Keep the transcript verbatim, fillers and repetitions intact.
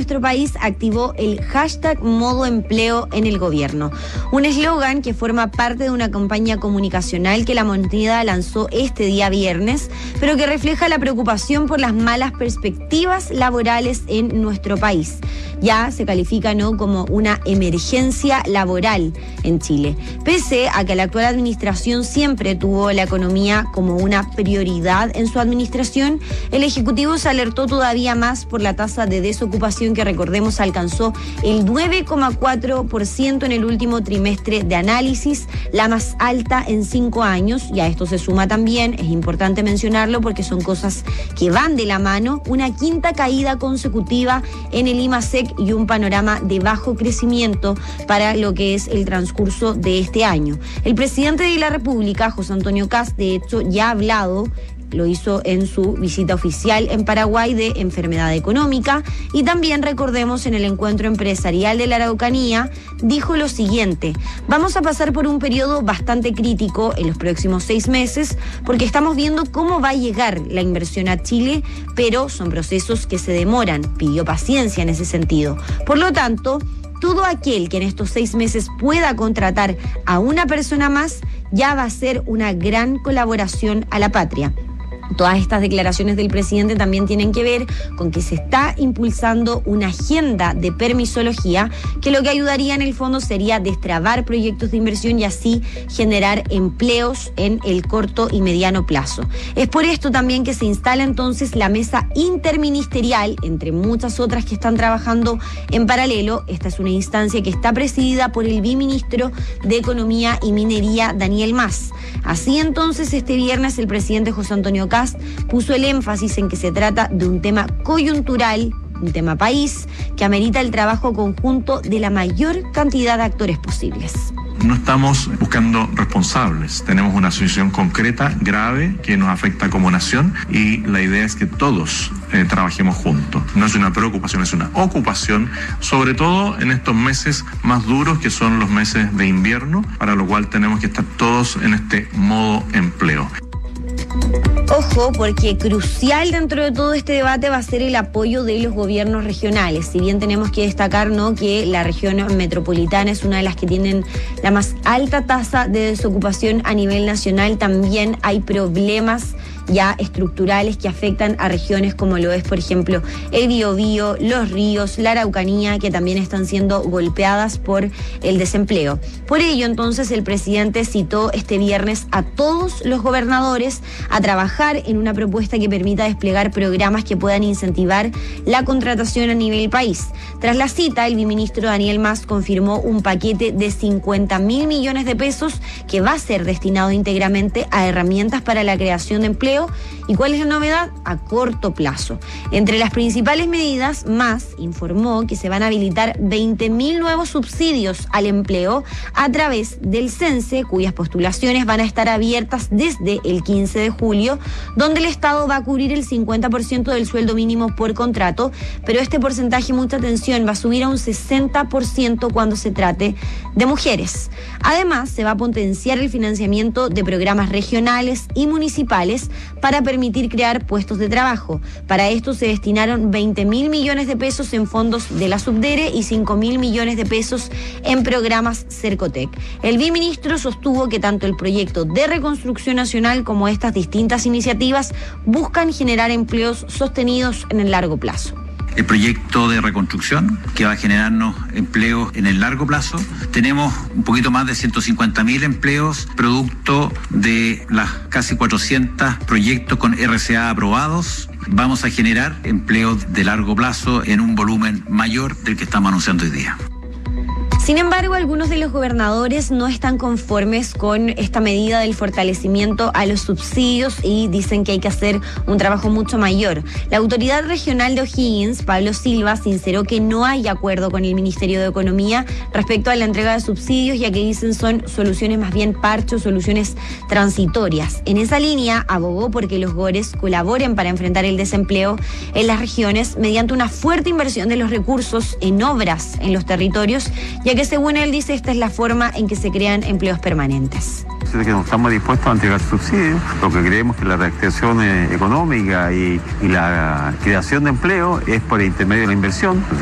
nuestro país activó el hashtag Modo Empleo en el gobierno. Un eslogan que forma parte de una campaña comunicacional que la moneda lanzó este día viernes, pero que refleja la preocupación por las malas perspectivas laborales en nuestro país. Ya se califica, ¿no?, como una emergencia laboral en Chile. Pese a que la actual administración siempre tuvo la economía como una prioridad en su administración, el Ejecutivo se alertó todavía más por la tasa de desocupación que, recordemos, alcanzó el nueve coma cuatro por ciento en el último trimestre de análisis, la más alta en cinco años. Y a esto se suma también, es importante mencionarlo porque son cosas que van de la mano, una quinta caída consecutiva en el IMASEC y un panorama de bajo crecimiento para lo que es el transcurso de este año. El presidente de la República, José Antonio Kast, de hecho, ya ha hablado, lo hizo en su visita oficial en Paraguay, de enfermedad económica, y también, recordemos, en el encuentro empresarial de la Araucanía, dijo lo siguiente: vamos a pasar por un periodo bastante crítico en los próximos seis meses porque estamos viendo cómo va a llegar la inversión a Chile, pero son procesos que se demoran. Pidió paciencia en ese sentido. Por lo tanto, todo aquel que en estos seis meses pueda contratar a una persona más ya va a ser una gran colaboración a la patria. Todas estas declaraciones del presidente también tienen que ver con que se está impulsando una agenda de permisología que lo que ayudaría en el fondo sería destrabar proyectos de inversión y así generar empleos en el corto y mediano plazo. Es por esto también que se instala entonces la mesa interministerial, entre muchas otras que están trabajando en paralelo. Esta es una instancia que está presidida por el viceministro de Economía y Minería, Daniel Mas. Así entonces, este viernes el presidente José Antonio Kast puso el énfasis en que se trata de un tema coyuntural, un tema país, que amerita el trabajo conjunto de la mayor cantidad de actores posibles. No estamos buscando responsables, tenemos una situación concreta, grave, que nos afecta como nación y la idea es que todos eh, trabajemos juntos. No es una preocupación, es una ocupación, sobre todo en estos meses más duros que son los meses de invierno, para lo cual tenemos que estar todos en este modo empleo. Ojo, porque crucial dentro de todo este debate va a ser el apoyo de los gobiernos regionales. Si bien tenemos que destacar, ¿no?, que la región metropolitana es una de las que tienen la más alta tasa de desocupación a nivel nacional, también hay problemas ya estructurales que afectan a regiones como lo es, por ejemplo, el Biobío, los ríos, la Araucanía, que también están siendo golpeadas por el desempleo. Por ello, entonces, el presidente citó este viernes a todos los gobernadores a trabajar en una propuesta que permita desplegar programas que puedan incentivar la contratación a nivel país. Tras la cita, el viceministro Daniel Mas confirmó un paquete de cincuenta mil millones de pesos que va a ser destinado íntegramente a herramientas para la creación de empleo. ¿Y cuál es la novedad? A corto plazo. Entre las principales medidas, Mas informó que se van a habilitar veinte mil nuevos subsidios al empleo a través del CENSE, cuyas postulaciones van a estar abiertas desde el quince de julio, donde el Estado va a cubrir el cincuenta por ciento del sueldo mínimo por contrato, pero este porcentaje, mucha atención, va a subir a un sesenta por ciento cuando se trate de mujeres. Además, se va a potenciar el financiamiento de programas regionales y municipales para permitir crear puestos de trabajo. Para esto se destinaron veinte mil millones de pesos en fondos de la Subdere y cinco mil millones de pesos en programas Cercotec. El viceministro sostuvo que tanto el proyecto de reconstrucción nacional como estas distintas iniciativas buscan generar empleos sostenidos en el largo plazo. El proyecto de reconstrucción que va a generarnos empleos en el largo plazo. Tenemos un poquito más de ciento cincuenta mil empleos producto de las casi cuatrocientos proyectos con R C A aprobados. Vamos a generar empleos de largo plazo en un volumen mayor del que estamos anunciando hoy día. Sin embargo, algunos de los gobernadores no están conformes con esta medida del fortalecimiento a los subsidios y dicen que hay que hacer un trabajo mucho mayor. La autoridad regional de O'Higgins, Pablo Silva, sinceró que no hay acuerdo con el Ministerio de Economía respecto a la entrega de subsidios, ya que dicen son soluciones más bien parchos, soluciones transitorias. En esa línea, abogó porque los GORES colaboren para enfrentar el desempleo en las regiones mediante una fuerte inversión de los recursos en obras en los territorios, ya que según él dice esta es la forma en que se crean empleos permanentes. Que no estamos dispuestos a entregar subsidios, lo que creemos que la reactivación económica y, y la creación de empleo es por intermedio de la inversión.